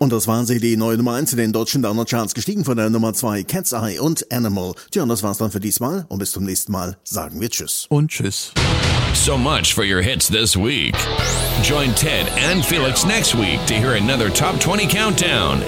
Und das war sie, die neue Nummer 1 in den deutschen Download-Charts, gestiegen von der Nummer 2 Cat's Eye und Animal. Tja, und das war's dann für diesmal. Und bis zum nächsten Mal sagen wir Tschüss. Und Tschüss. So much for your hits this week. Join Ted and Felix next week to hear another Top 20 Countdown.